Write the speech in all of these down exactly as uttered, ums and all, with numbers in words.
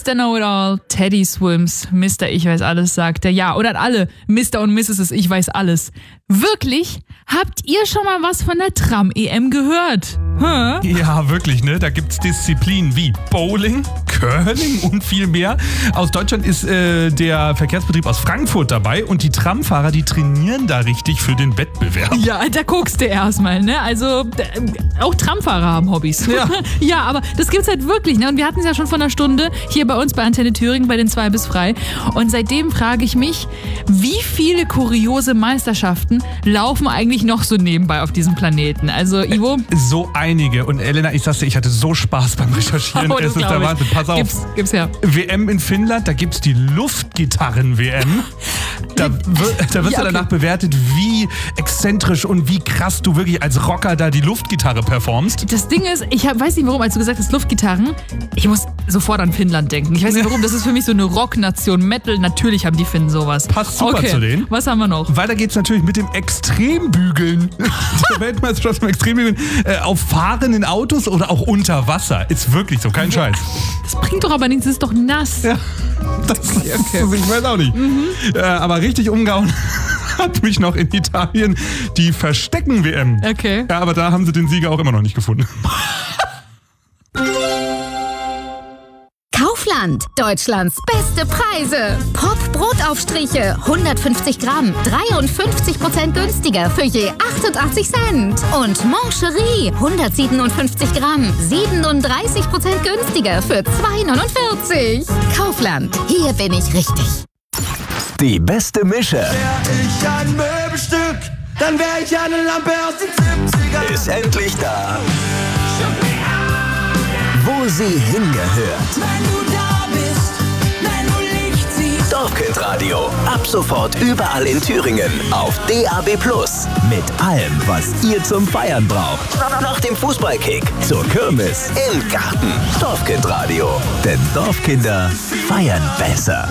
Mister Know-it-all, Teddy Swims, Mister Ich weiß alles, sagt er. Ja, oder an alle Mister und Misses Ich weiß alles. Wirklich? Habt ihr schon mal was von der Tram-E M gehört? Hä? Ja, wirklich, ne? Da gibt's Disziplinen wie Bowling, Curling und viel mehr. Aus Deutschland ist äh, der Verkehrsbetrieb aus Frankfurt dabei und die Tramfahrer, die trainieren da richtig für den Wettbewerb. Ja, da guckst du erstmal, ne? Also, äh, auch Tramfahrer haben Hobbys. Ja. Ja, aber das gibt's halt wirklich, ne? Und wir hatten es ja schon vor einer Stunde hier bei uns bei Antenne Thüringen bei den zwei bis frei. Und seitdem frage ich mich, wie viele kuriose Meisterschaften laufen eigentlich noch so nebenbei auf diesem Planeten? Also, Ivo? So einige. Und Elena, ich sag's dir, ich hatte so Spaß beim Recherchieren. Oh, es ist der Wahnsinn. Pass auf. Gib's, gib's her. W M in Finnland, da gibt's die Luftgitarren-W M. Da, wir, da wirst Ja, du okay. danach bewertet, wie exzentrisch und wie krass du wirklich als Rocker da die Luftgitarre performst. Das Ding ist, ich hab, weiß nicht warum, als du gesagt hast Luftgitarren, ich muss sofort an Finnland denken. Ich weiß nicht warum, das ist für mich so eine Rocknation, Metal, natürlich haben die Finnen sowas. Passt super okay. zu denen. Was haben wir noch? Weiter geht's natürlich mit dem Extrembügeln. Der Weltmeisterschaft im Extrembügeln. Äh, auf fahrenden Autos oder auch unter Wasser. Ist wirklich so, kein Scheiß. Das bringt doch aber nichts, das ist doch nass. Ja, das ist, Okay. ich weiß auch nicht. Mhm. Äh, aber richtig umgehauen hat mich noch in Italien die Verstecken-W M. Okay. Ja, aber da haben sie den Sieger auch immer noch nicht gefunden. Kaufland, Deutschlands beste Preise. Pop-Brotaufstriche, hundertfünfzig Gramm, dreiundfünfzig Prozent günstiger für je achtundachtzig Cent. Und Mancherie, hundertsiebenundfünfzig Gramm, siebenunddreißig Prozent günstiger für zwei neunundvierzig. Kaufland, hier bin ich richtig. Die beste Mische Wär ich ein Möbelstück, dann wär ich eine Lampe aus den siebzigern. ist endlich da, wo sie hingehört. Wenn du da bist, wenn du Licht siehst. Dorfkindradio. Ab sofort überall in Thüringen auf D A B plus. Mit allem, was ihr zum Feiern braucht. Nach dem Fußballkick, zur Kirmes, im Garten. Dorfkindradio. Denn Dorfkinder feiern besser.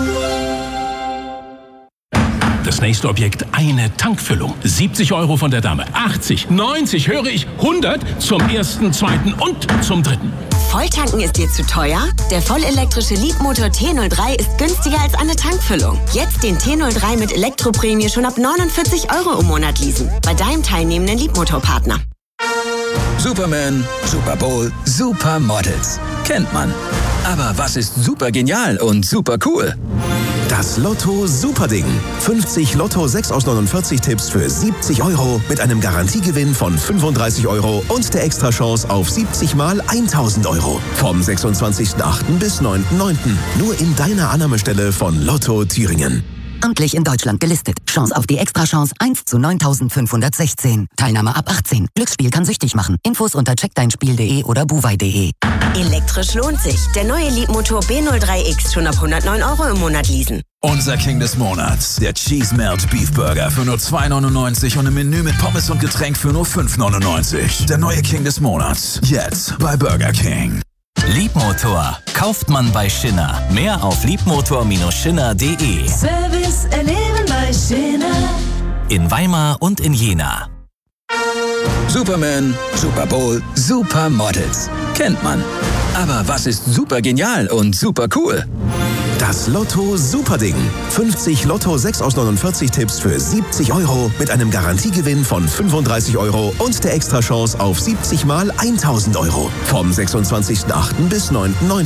Das nächste Objekt, eine Tankfüllung. siebzig Euro von der Dame. achtzig, neunzig, höre ich, hundert zum ersten, zweiten und zum dritten. Volltanken ist dir zu teuer? Der vollelektrische Leapmotor T null drei ist günstiger als eine Tankfüllung. Jetzt den T null drei mit Elektroprämie schon ab neunundvierzig Euro im Monat leasen. Bei deinem teilnehmenden Leapmotor-Partner. Superman, Super Bowl, Supermodels. Kennt man. Aber was ist super genial und super cool? Das Lotto Superding. fünfzig Lotto sechs aus neunundvierzig Tipps für siebzig Euro mit einem Garantiegewinn von fünfunddreißig Euro und der Extrachance auf siebzig mal tausend Euro. Vom sechsundzwanzigsten achten bis neunten neunten Nur in deiner Annahmestelle von Lotto Thüringen. Amtlich in Deutschland gelistet. Chance auf die Extrachance eins zu neuntausendfünfhundertsechzehn. Teilnahme ab achtzehn. Glücksspiel kann süchtig machen. Infos unter check dein spiel punkt de oder buwei punkt de. Elektrisch lohnt sich. Der neue Leapmotor B null drei X schon ab hundertneun Euro im Monat leasen. Unser King des Monats, der Cheese Melt Beef Burger für nur zwei neunundneunzig und ein Menü mit Pommes und Getränk für nur fünf neunundneunzig. Der neue King des Monats, jetzt bei Burger King. Leapmotor kauft man bei Schinner. Mehr auf leapmotor Bindestrich schinner punkt de. Service erleben bei Schinner. In Weimar und in Jena. Superman, Super Bowl, Supermodels. Kennt man. Aber was ist super genial und super cool? Das Lotto Superding. fünfzig Lotto sechs aus neunundvierzig Tipps für siebzig Euro mit einem Garantiegewinn von fünfunddreißig Euro und der Extrachance auf siebzig mal tausend Euro. Vom sechsundzwanzigsten achten bis neunten neunten